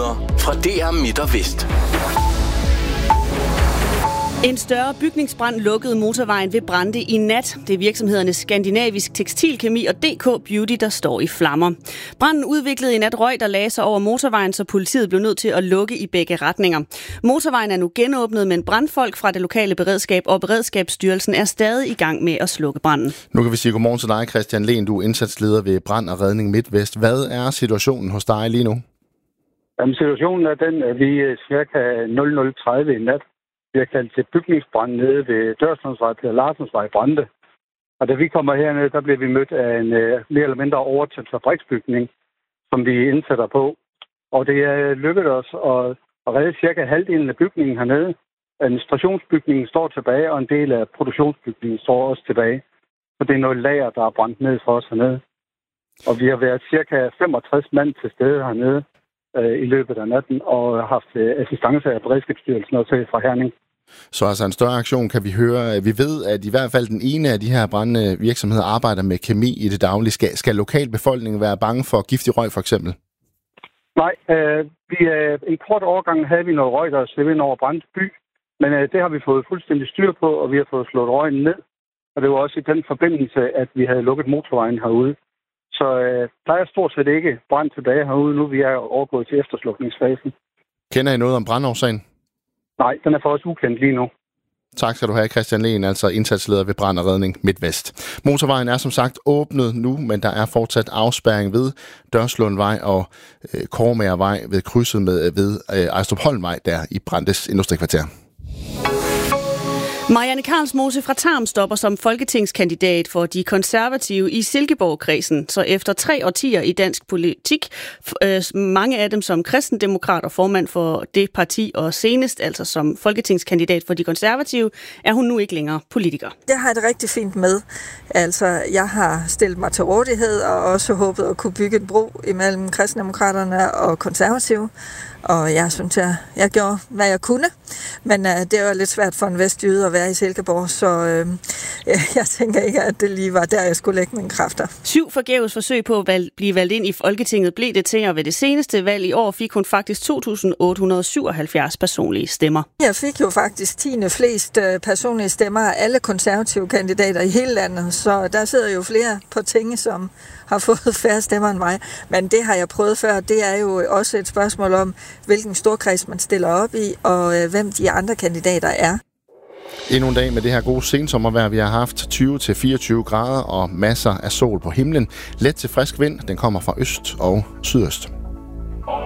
nyheder fra DR Midt og Vest. En større bygningsbrand lukkede motorvejen ved Brande i nat. Det er virksomhederne Skandinavisk Tekstilkemi og DK Beauty, der står i flammer. Branden udviklede i nat røg, der lagde sig over motorvejen, så politiet blev nødt til at lukke i begge retninger. Motorvejen er nu genåbnet, men brandfolk fra det lokale beredskab og Beredskabsstyrelsen er stadig i gang med at slukke branden. Nu kan vi sige godmorgen til dig, Christian Lehn. Du er indsatsleder ved Brand og Redning MidtVest. Hvad er situationen hos dig lige nu? Jamen, situationen er den, at vi cirka 00:30 i nat vi har kaldt til bygningsbrand nede ved Dørslundsvej til Larsensvej Brande. Og da vi kommer hernede, der bliver vi mødt af en mere eller mindre overtændt fabriksbygning, som vi indsætter på. Og det er lykkedes os at redde cirka halvdelen af bygningen hernede. Administrationsbygningen står tilbage, og en del af produktionsbygningen står også tilbage. Så det er noget lager, der er brændt ned for os hernede. Og vi har været cirka 65 mand til stede hernede i løbet af natten, og haft assistance af Beredskabsstyrelsen også fra Herning. Så altså en større aktion kan vi høre. Vi ved, at i hvert fald den ene af de her brændende virksomheder arbejder med kemi i det daglige. Skal lokalbefolkningen være bange for giftig røg for eksempel? Nej, en kort overgang havde vi noget røg, der slæb ind over Brande by, men det har vi fået fuldstændig styr på, og vi har fået slået røgen ned. Og det var også i den forbindelse, at vi havde lukket motorvejen herude. Så der er stort set ikke brand tilbage herude nu. Vi er overgået til efterslukningsfasen. Kender I noget om brandårsagen? Nej, den er for os ukendt lige nu. Tak skal du have, Christian Lehn, altså indsatsleder ved Brand og Redning MidtVest. Motorvejen er som sagt åbnet nu, men der er fortsat afspærring ved Dørslundvej og Kormagervej ved krydset ved Ejstrupholmvej der i Brandes Industrikvarter. Marianne Karlsmose fra Tarm stopper som folketingskandidat for de konservative i Silkeborg-kredsen. Så efter 3 årtier i dansk politik, mange af dem som kristendemokrat og formand for det parti, og senest altså som folketingskandidat for de konservative, er hun nu ikke længere politiker. Det har jeg det rigtig fint med. Altså, jeg har stillet mig til rådighed og også håbet at kunne bygge en bro imellem kristendemokraterne og konservative. Og jeg synes, jeg gjorde, hvad jeg kunne. Men det var lidt svært for en vestjyde at være i Silkeborg, så jeg tænker ikke, at det lige var der, jeg skulle lægge mine kræfter. 7 forgæves forsøg på at blive valgt ind i Folketinget blev det til, og ved det seneste valg i år fik hun faktisk 2.877 personlige stemmer. Jeg fik jo faktisk 10. flest personlige stemmer af alle konservative kandidater i hele landet, så der sidder jo flere på tinge, som har fået færre stemmer end mig. Men det har jeg prøvet før. Det er jo også et spørgsmål om, hvilken storkreds man stiller op i, og hvem de andre kandidater er. Endnu en dag med det her gode sensommervejr. Vi har haft 20-24 grader og masser af sol på himlen. Let til frisk vind. Den kommer fra øst og sydøst.